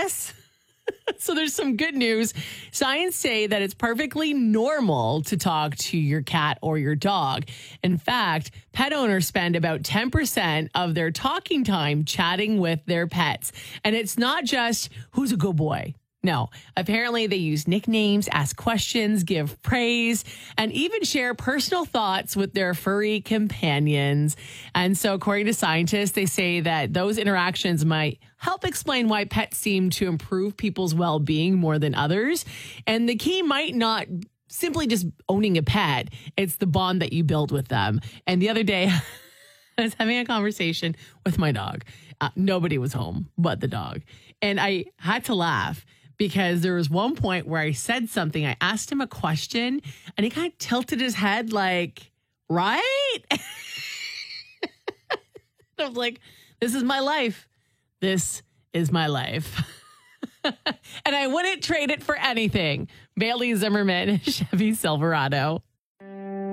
yes. So there's some good news. Science say that it's perfectly normal to talk to your cat or your dog. In fact, pet owners spend about 10% of their talking time chatting with their pets. And it's not just who's a good boy. No, apparently they use nicknames, ask questions, give praise, and even share personal thoughts with their furry companions. And so according to scientists, they say that those interactions might help explain why pets seem to improve people's well-being more than others. And the key might not simply just owning a pet. It's the bond that you build with them. And the other day, I was having a conversation with my dog. Nobody was home but the dog. And I had to laugh because there was one point where I said something. I asked him a question and he kind of tilted his head like, right? I was like, this is my life. This is my life. And I wouldn't trade it for anything. Bailey Zimmerman, Chevy Silverado.